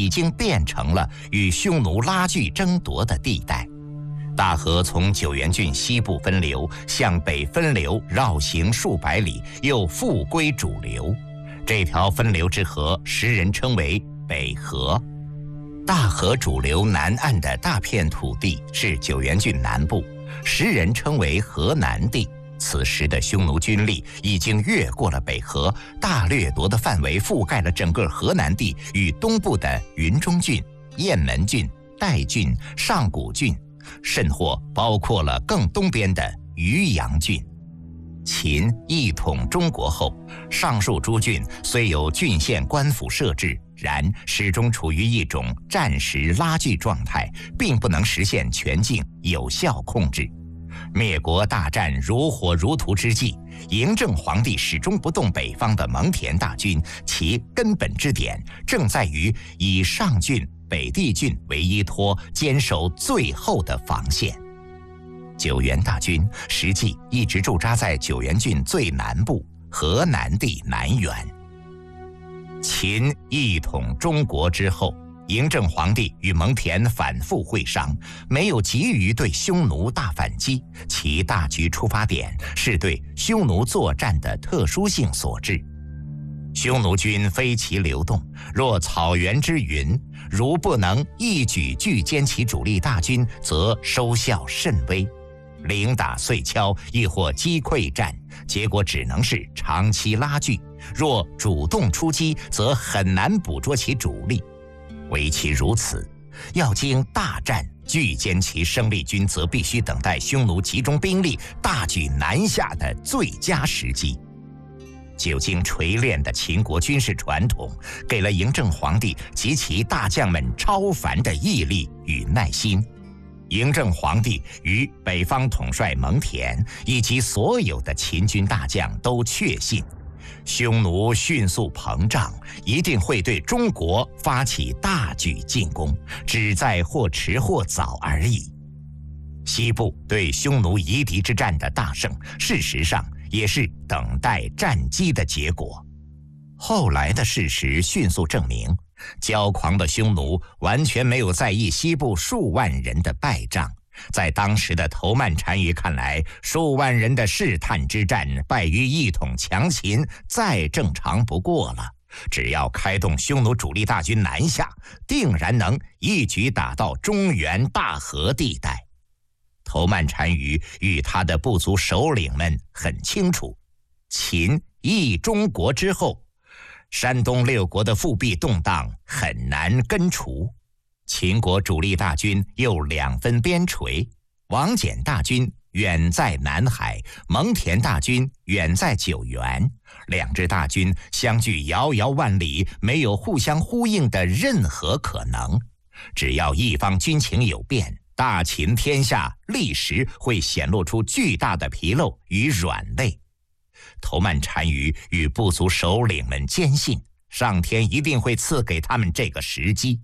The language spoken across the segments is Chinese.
已经变成了与匈奴拉锯争夺的地带。大河从九原郡西部分流，向北分流，绕行数百里，又复归主流。这条分流之河，时人称为北河。大河主流南岸的大片土地是九原郡南部，时人称为河南地。此时的匈奴军力已经越过了北河，大掠夺的范围覆盖了整个河南地与东部的云中郡、雁门郡、代郡、上古郡，甚或包括了更东边的渔阳郡。秦一统中国后，上述诸郡虽有郡县官府设置，然始终处于一种战时拉锯状态，并不能实现全境有效控制。灭国大战如火如荼之际，嬴政皇帝始终不动北方的蒙恬大军，其根本之点正在于以上郡、北地郡为依托，坚守最后的防线。九原大军实际一直驻扎在九原郡最南部河南地南缘。秦一统中国之后，嬴政皇帝与蒙恬反复会商，没有急于对匈奴大反击，其大局出发点是对匈奴作战的特殊性所致。匈奴军非其流动，若草原之云，如不能一举拒歼其主力大军，则收效甚微。零打碎敲，亦或击溃战，结果只能是长期拉锯。若主动出击，则很难捕捉其主力。唯其如此，要经大战拒歼其生力军，则必须等待匈奴集中兵力大举南下的最佳时机。久经锤炼的秦国军事传统，给了嬴政皇帝及其大将们超凡的毅力与耐心。嬴政皇帝与北方统帅蒙恬以及所有的秦军大将都确信，匈奴迅速膨胀，一定会对中国发起大举进攻，只在或迟或早而已。西部对匈奴夷狄之战的大胜，事实上也是等待战机的结果。后来的事实迅速证明，骄狂的匈奴完全没有在意西部数万人的败仗。在当时的头曼单于看来，数万人的试探之战败于一统强秦，再正常不过了。只要开动匈奴主力大军南下，定然能一举打到中原大河地带。头曼单于与他的部族首领们很清楚，秦易中国之后，山东六国的复辟动荡很难根除。秦国主力大军又两分边陲，王翦大军远在南海，蒙恬大军远在九原，两支大军相距遥遥万里，没有互相呼应的任何可能。只要一方军情有变，大秦天下立时会显露出巨大的纰漏与软肋。头曼单于与部族首领们坚信，上天一定会赐给他们这个时机。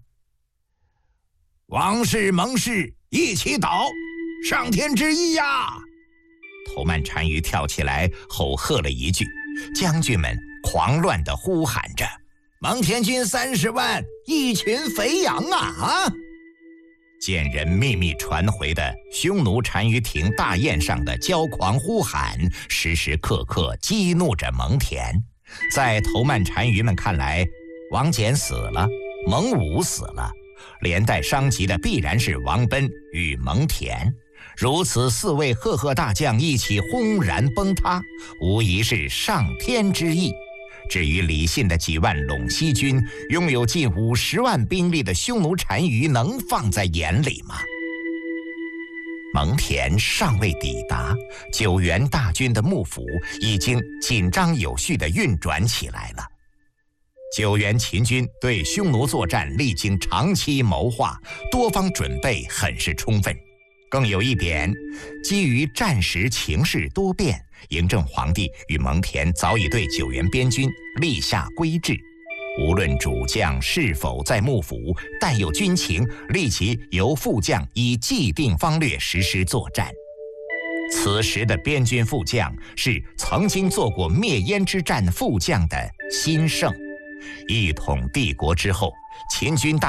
王氏蒙氏一起倒，上天之意呀！头曼单于跳起来吼喝了一句，将军们狂乱地呼喊着：蒙恬军30万，一群肥羊啊！见人秘密传回的匈奴单于庭大宴上的骄狂呼喊，时时刻刻激怒着蒙恬。在头曼单于们看来，王翦死了，蒙武死了，连带伤及的必然是王贲与蒙恬。如此4位赫赫大将一起轰然崩塌，无疑是上天之意。至于李信的几万陇西军，拥有近50万兵力的匈奴单于能放在眼里吗？蒙恬尚未抵达，九原大军的幕府已经紧张有序地运转起来了。九原秦军对匈奴作战历经长期谋划，多方准备很是充分。更有一点，基于战时情势多变，嬴政皇帝与蒙恬早已对九原边军立下规制，无论主将是否在幕府，但有军情，立即由副将以既定方略实施作战。此时的边军副将是曾经做过灭燕之战副将的辛胜。一统帝国之后，秦军大